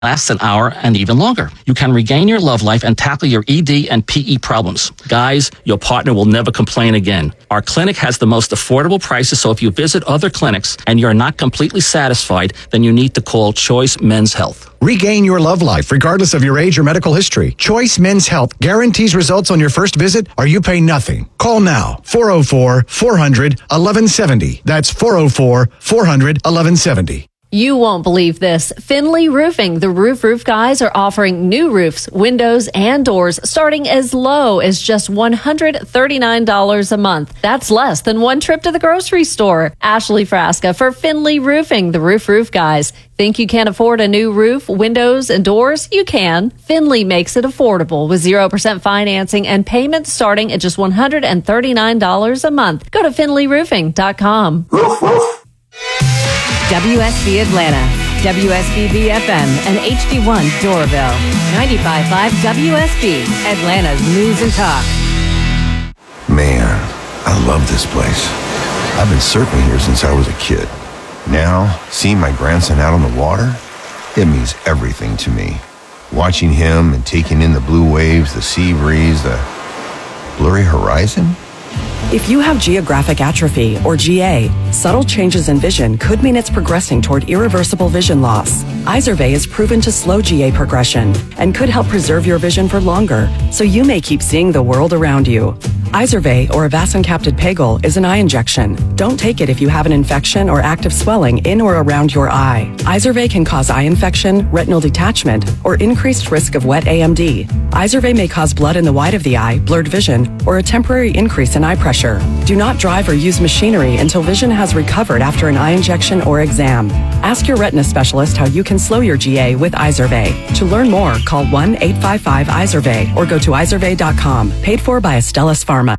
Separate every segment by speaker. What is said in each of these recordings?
Speaker 1: lasts an hour and even longer. You can regain your love life and tackle your ED and PE problems. Guys, your partner will never complain again. Our clinic has the most affordable prices, so if you visit other clinics and you're not completely satisfied, then you need to call Choice Men's Health.
Speaker 2: Regain your love life regardless of your age or medical history. Choice Men's Health guarantees results on your first visit or you pay nothing. Call now. 404-400-1170. That's 404-400-1170.
Speaker 3: You won't believe this. Finley Roofing, the roof guys, are offering new roofs, windows, and doors starting as low as just $139 a month. That's less than one trip to the grocery store. Ashley Frasca for Finley Roofing, the roof guys. Think you can't afford a new roof, windows, and doors? You can. Finley makes it affordable with 0% financing and payments starting at just $139 a month. Go to finleyroofing.com.
Speaker 4: WSB Atlanta, WSBB FM, and HD1 Doraville. 95.5 WSB, Atlanta's News and Talk.
Speaker 5: Man, I love this place. I've been surfing here since I was a kid. Now, seeing my grandson out on the water, it means everything to me. Watching him and taking in the blue waves, the sea breeze, the blurry horizon.
Speaker 6: If you have geographic atrophy, or GA, subtle changes in vision could mean it's progressing toward irreversible vision loss. Izervay is proven to slow GA progression and could help preserve your vision for longer, so you may keep seeing the world around you. Izervay, or avacincaptad pegol, is an eye injection. Don't take it if you have an infection or active swelling in or around your eye. Izervay can cause eye infection, retinal detachment, or increased risk of wet AMD. Izervay may cause blood in the white of the eye, blurred vision, or a temporary increase in eye pressure. Do not drive or use machinery until vision has recovered after an eye injection or exam. Ask your retina specialist how you can slow your GA with Izervay. To learn more, call 1-855-IZERVAY or go to izervay.com. Paid for by Astellas Pharma.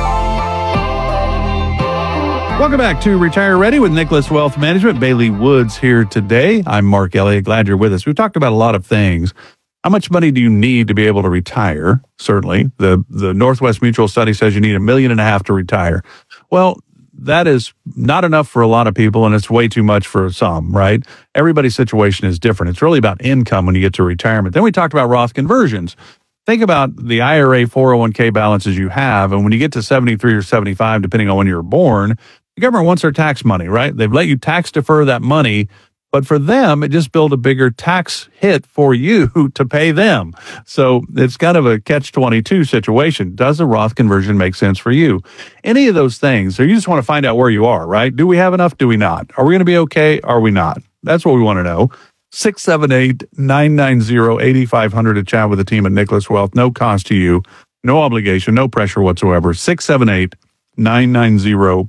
Speaker 7: Welcome back to Retire Ready with Nicholas Wealth Management. Bailey Woods here today. I'm Mark Elliott. Glad you're with us. We've talked about a lot of things. How much money do you need to be able to retire? Certainly. The Northwest Mutual study says you need $1.5 million to retire. Well, that is not enough for a lot of people, and it's way too much for some, right? Everybody's situation is different. It's really about income when you get to retirement. Then we talked about Roth conversions. Think about the IRA 401k balances you have, and when you get to 73 or 75, depending on when you were born, the government wants their tax money, right? They've let you tax defer that money, but for them, it just built a bigger tax hit for you to pay them. So it's kind of a catch-22 situation. Does a Roth conversion make sense for you? Any of those things, or you just want to find out where you are, right? Do we have enough? Do we not? Are we going to be okay? Are we not? That's what we want to know. 678-990-8500 to chat with the team at Nicholas Wealth. No cost to you, no obligation, no pressure whatsoever. 678-990-8500.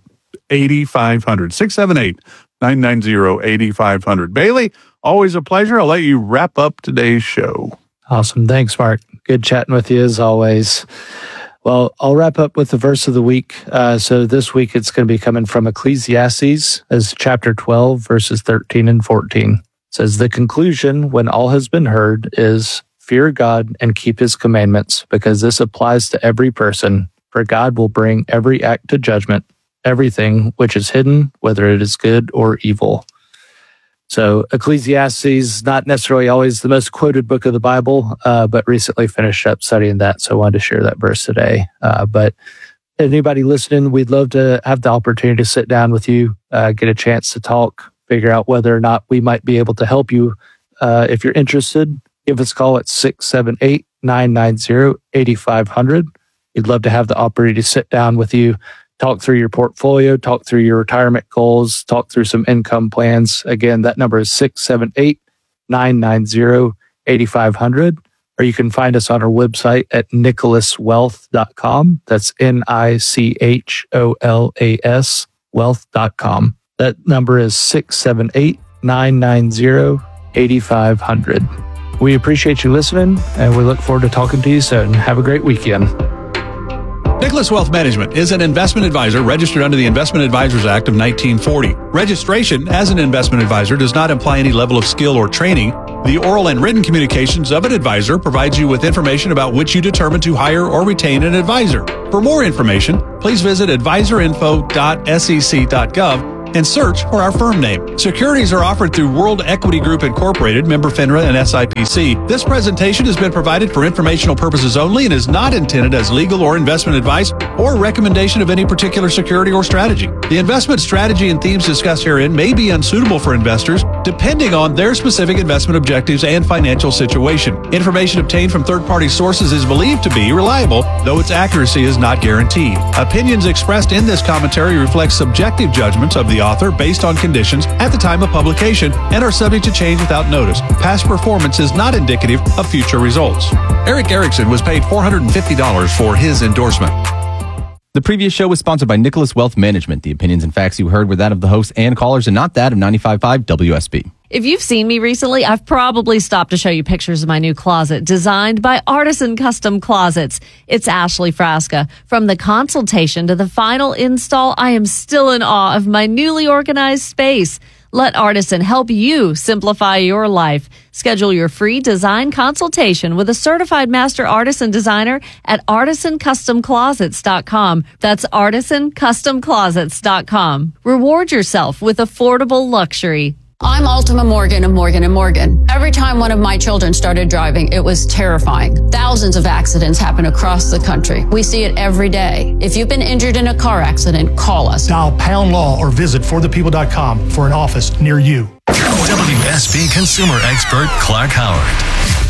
Speaker 7: 678-990-8500. Bailey, always a pleasure. I'll let you wrap up today's show.
Speaker 8: Awesome. Thanks, Mark. Good chatting with you as always. Well, I'll wrap up with the verse of the week. So this week it's going to be coming from Ecclesiastes as chapter 12, verses 13 and 14. It says, the conclusion when all has been heard is fear God and keep his commandments, because this applies to every person, for God will bring every act to judgment, everything which is hidden, whether it is good or evil. So Ecclesiastes, not necessarily always the most quoted book of the Bible, but recently finished up studying that. So I wanted to share that verse today. But anybody listening, we'd love to have the opportunity to sit down with you, get a chance to talk, figure out whether or not we might be able to help you. If you're interested, give us a call at 678-990-8500. We'd love to have the opportunity to sit down with you, talk through your portfolio, talk through your retirement goals, talk through some income plans. Again, that number is 678-990-8500. Or you can find us on our website at nicholaswealth.com. That's NICHOLAS wealth.com. That number is 678-990-8500. We appreciate you listening, and we look forward to talking to you soon. Have a great weekend.
Speaker 7: Nicholas Wealth Management is an investment advisor registered under the Investment Advisors Act of 1940. Registration as an investment advisor does not imply any level of skill or training. The oral and written communications of an advisor provides you with information about which you determine to hire or retain an advisor. For more information, please visit advisorinfo.sec.gov and search for our firm name. Securities are offered through World Equity Group Incorporated, member FINRA and SIPC. This presentation has been provided for informational purposes only and is not intended as legal or investment advice or recommendation of any particular security or strategy. The investment strategy and themes discussed herein may be unsuitable for investors depending on their specific investment objectives and financial situation. Information obtained from third-party sources is believed to be reliable, though its accuracy is not guaranteed. Opinions expressed in this commentary reflect subjective judgments of the author based on conditions at the time of publication and are subject to change without notice. Past performance is not indicative of future results. Eric Erickson was paid $450 for his endorsement.
Speaker 9: The previous show was sponsored by Nicholas Wealth Management. The opinions and facts you heard were that of the hosts and callers and not that of 95.5 WSB.
Speaker 3: If you've seen me recently, I've probably stopped to show you pictures of my new closet designed by Artisan Custom Closets. It's Ashley Frasca. From the consultation to the final install, I am still in awe of my newly organized space. Let Artisan help you simplify your life. Schedule your free design consultation with a certified master artisan designer at artisancustomclosets.com. That's artisancustomclosets.com. Reward yourself with affordable luxury.
Speaker 10: I'm Ultima Morgan of Morgan & Morgan. Every time one of my children started driving, it was terrifying. Thousands of accidents happen across the country. We see it every day. If you've been injured in a car accident, call us.
Speaker 11: Dial pound law or visit forthepeople.com for an office near you.
Speaker 12: WSB consumer expert Clark Howard.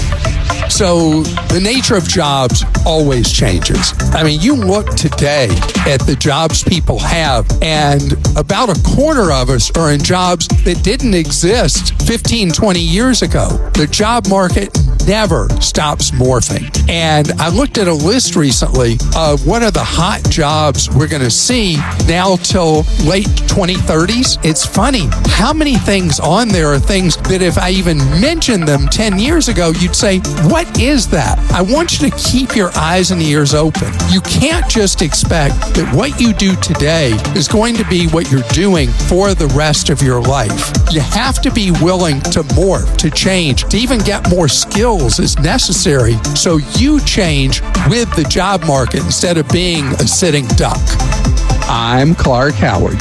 Speaker 13: So the nature of jobs always changes. I mean, you look today at the jobs people have, and about a quarter of us are in jobs that didn't exist 15, 20 years ago. The job market never stops morphing. And I looked at a list recently of what are the hot jobs we're going to see now till late 2030s. It's funny how many things on there are things that if I even mentioned them 10 years ago, you'd say, what is that? I want you to keep your eyes and ears open. You can't just expect that what you do today is going to be what you're doing for the rest of your life. You have to be willing to morph, to change, to even get more skills as necessary so you change with the job market instead of being a sitting duck. I'm Clark Howard.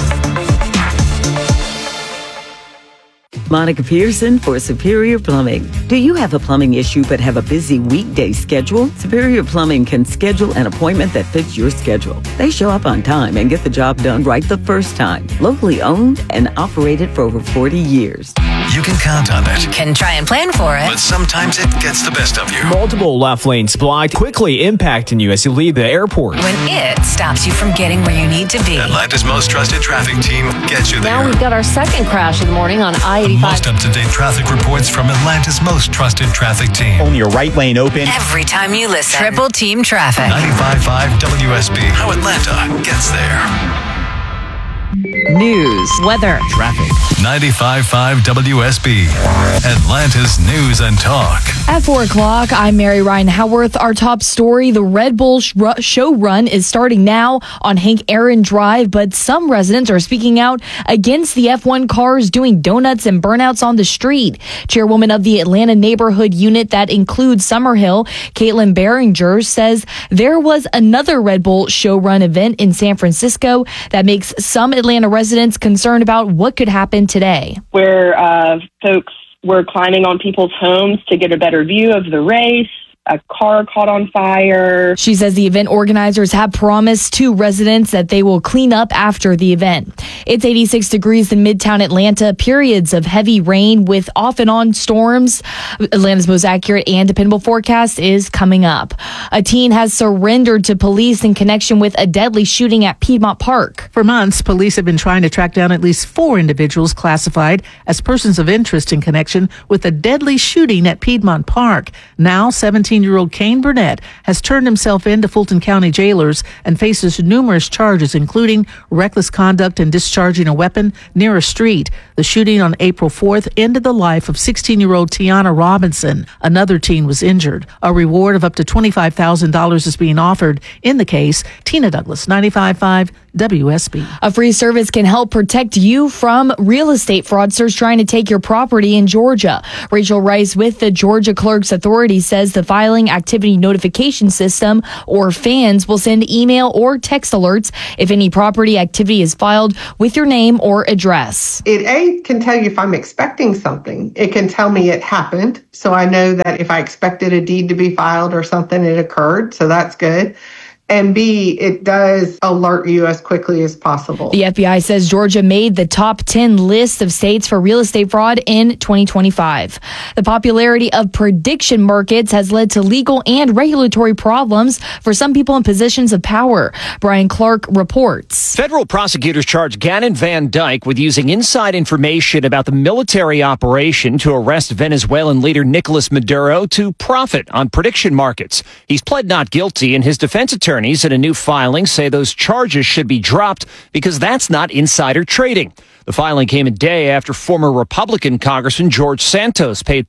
Speaker 14: Monica Pearson for Superior Plumbing. Do you have a plumbing issue but have a busy weekday schedule? Superior Plumbing can schedule an appointment that fits your schedule. They show up on time and get the job done right the first time. Locally owned and operated for over 40 years.
Speaker 12: You can count on it.
Speaker 15: You can try and plan for it.
Speaker 12: But sometimes it gets the best of you.
Speaker 16: Multiple left lanes blocked, quickly impacting you as you leave the airport.
Speaker 15: When it stops you from getting where you need to be.
Speaker 12: Atlanta's most trusted traffic team gets you there.
Speaker 3: Now we've got our second crash of the morning on I-85.
Speaker 12: Most up-to-date traffic reports from Atlanta's most trusted traffic team.
Speaker 16: Only your right lane open.
Speaker 15: Every time you listen. Triple Team Traffic.
Speaker 12: 95.5 WSB. How Atlanta gets there.
Speaker 4: News, weather,
Speaker 16: traffic.
Speaker 12: 95.5 WSB. Atlanta's news and talk.
Speaker 17: At 4 o'clock, I'm Mary Ryan Howarth. Our top story, the Red Bull show run is starting now on Hank Aaron Drive, but some residents are speaking out against the F1 cars doing donuts and burnouts on the street. Chairwoman of the Atlanta neighborhood unit that includes Summerhill, Caitlin Behringer, says there was another Red Bull show run event in San Francisco that makes some Atlanta residents concerned about what could happen today.
Speaker 18: Where folks were climbing on people's homes to get a better view of the race. A car caught on fire.
Speaker 17: She says the event organizers have promised to residents that they will clean up after the event. It's 86 degrees in Midtown Atlanta. Periods of heavy rain with off and on storms. Atlanta's most accurate and dependable forecast is coming up. A teen has surrendered to police in connection with a deadly shooting at Piedmont Park.
Speaker 19: For months, police have been trying to track down at least 4 individuals classified as persons of interest in connection with a deadly shooting at Piedmont Park. Now, 17-year-old Kane Burnett has turned himself in to Fulton County jailers and faces numerous charges, including reckless conduct and discharging a weapon near a street. The shooting on April 4th ended the life of 16-year-old Tiana Robinson. Another teen was injured. A reward of up to $25,000 is being offered in the case. Tina Douglas, 95.5 WSB.
Speaker 17: A free service can help protect you from real estate fraudsters trying to take your property in Georgia. Rachel Rice with the Georgia Clerks Authority says the Filing Activity Notification System, or FANS, will send email or text alerts if any property activity is filed with your name or address.
Speaker 20: It can tell you if I'm expecting something. It can tell me it happened, so I know that if I expected a deed to be filed or something, it occurred, so that's good. And B, it does alert you as quickly as possible.
Speaker 17: The FBI says Georgia made the top 10 list of states for real estate fraud in 2025. The popularity of prediction markets has led to legal and regulatory problems for some people in positions of power. Brian Clark reports.
Speaker 21: Federal prosecutors charged Gannon Van Dyke with using inside information about the military operation to arrest Venezuelan leader Nicolas Maduro to profit on prediction markets. He's pled not guilty, and his defense attorneys in a new filing say those charges should be dropped because that's not insider trading. The filing came a day after former Republican Congressman George Santos paid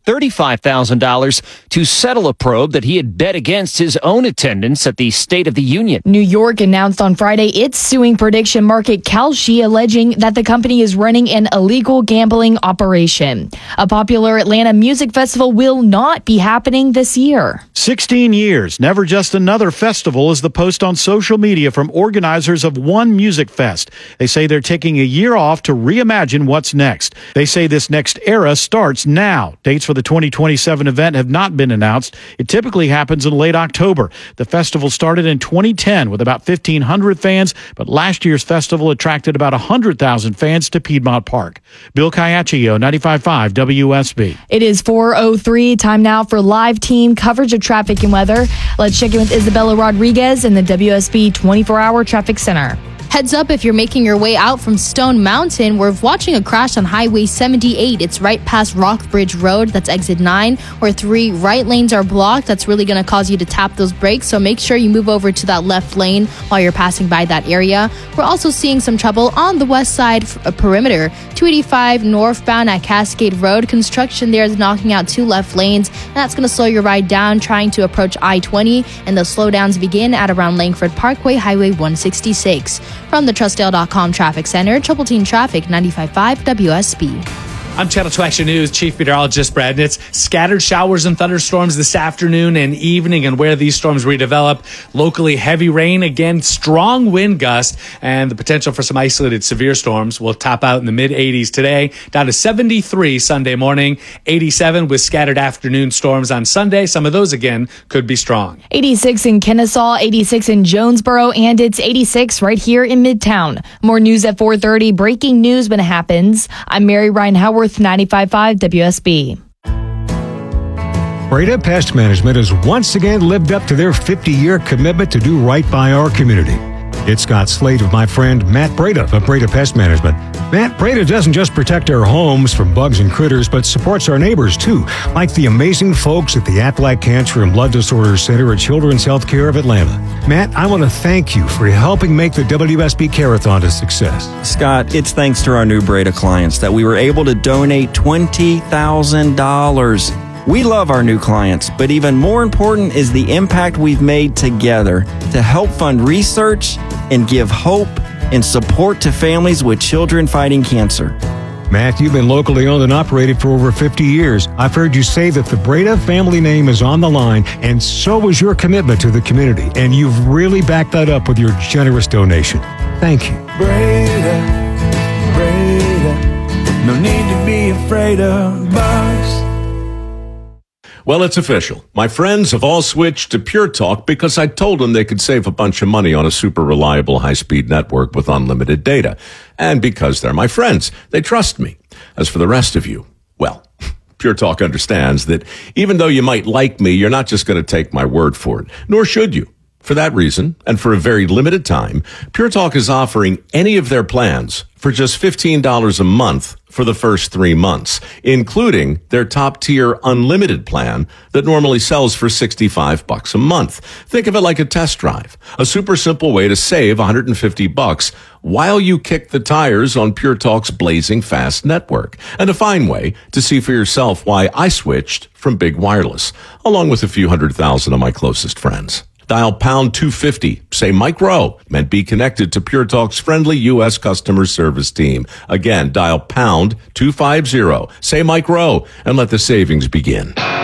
Speaker 21: $35,000 to settle a probe that he had bet against his own attendance at the State of the Union.
Speaker 17: New York announced on Friday it's suing prediction market Kalshi, alleging that the company is running an illegal gambling operation. A popular Atlanta music festival will not be happening this year.
Speaker 22: 16 years, never just another festival, is the post on social media from organizers of One Music Fest. They say they're taking a year off to reimagine what's next. They say this next era starts now. Dates for the 2027 event have not been announced. It typically happens in late October. The festival started in 2010 with about 1,500 fans, but last year's festival attracted about 100,000 fans to Piedmont Park. Bill Caiaccio, 95.5 WSB.
Speaker 17: It is 4:03. Time now for live team coverage of traffic and weather. Let's check in with Isabella Rodriguez in the WSB 24-hour traffic center.
Speaker 23: Heads up if you're making your way out from Stone Mountain. We're watching a crash on Highway 78. It's right past Rockbridge Road. That's exit 9, where 3 right lanes are blocked. That's really going to cause you to tap those brakes. So make sure you move over to that left lane while you're passing by that area. We're also seeing some trouble on the west side perimeter. 285 northbound at Cascade Road. Construction there is knocking out 2 left lanes. And that's going to slow your ride down trying to approach I-20. And the slowdowns begin at around Langford Parkway, Highway 166. From the Trustdale.com Traffic Center, Triple Team Traffic, 95.5 WSB.
Speaker 24: I'm Channel 2 Action News Chief Meteorologist Brad Nitz. Scattered showers and thunderstorms this afternoon and evening, and where these storms redevelop, locally heavy rain, again, strong wind gusts, and the potential for some isolated severe storms will top out in the mid-80s today, down to 73 Sunday morning, 87 with scattered afternoon storms on Sunday. Some of those, again, could be strong.
Speaker 17: 86 in Kennesaw, 86 in Jonesboro, and it's 86 right here in Midtown. More news at 4:30. Breaking news when it happens. I'm Mary Ryan Howard, 95.5 WSB.
Speaker 2: Breda Pest Management has once again lived up to their 50-year commitment to do right by our community. It's Scott Slade with my friend Matt Breda of Breda Pest Management. Matt, Breda doesn't just protect our homes from bugs and critters, but supports our neighbors too, like the amazing folks at the Aflac Cancer and Blood Disorders Center at Children's Healthcare of Atlanta. Matt, I want to thank you for helping make the WSB Care-a-thon a success.
Speaker 25: Scott, it's thanks to our new Breda clients that we were able to donate $20,000. We love our new clients, but even more important is the impact we've made together to help fund research and give hope and support to families with children fighting cancer.
Speaker 2: Matt, you've been locally owned and operated for over 50 years. I've heard you say that the Breda family name is on the line, and so is your commitment to the community. And you've really backed that up with your generous donation. Thank you.
Speaker 26: Breda, no need to be afraid of bugs.
Speaker 27: Well, it's official. My friends have all switched to Pure Talk because I told them they could save a bunch of money on a super reliable high-speed network with unlimited data. And because they're my friends, they trust me. As for the rest of you, well, Pure Talk understands that even though you might like me, you're not just going to take my word for it, nor should you. For that reason, and for a very limited time, Pure Talk is offering any of their plans for just $15 a month for the first 3 months, including their top-tier unlimited plan that normally sells for $65 a month. Think of it like a test drive, a super simple way to save $150 while you kick the tires on Pure Talk's blazing fast network, and a fine way to see for yourself why I switched from Big Wireless, along with a few 100,000 of my closest friends. Dial pound 250, say Mike Rowe, and be connected to Pure Talk's friendly U.S. customer service team. Again, dial pound 250, say Mike Rowe, and let the savings begin.